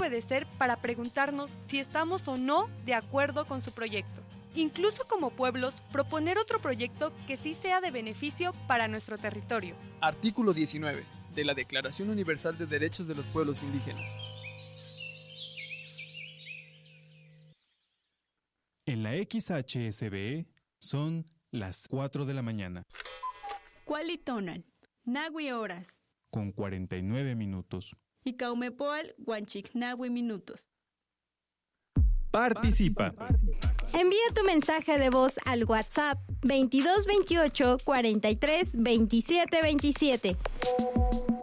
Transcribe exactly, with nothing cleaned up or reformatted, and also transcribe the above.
obedecer para preguntarnos si estamos o no de acuerdo con su proyecto. Incluso como pueblos, proponer otro proyecto que sí sea de beneficio para nuestro territorio. Artículo diecinueve de la Declaración Universal de Derechos de los Pueblos Indígenas. En la X H S B E son las cuatro de la mañana. Cualitonal, Nahue horas. Con cuarenta y nueve minutos. Y Caumepoal, Huanchic Nahue minutos. Participa. Envía tu mensaje de voz al WhatsApp veintidós veintiocho cuarenta y tres veintisiete veintisiete.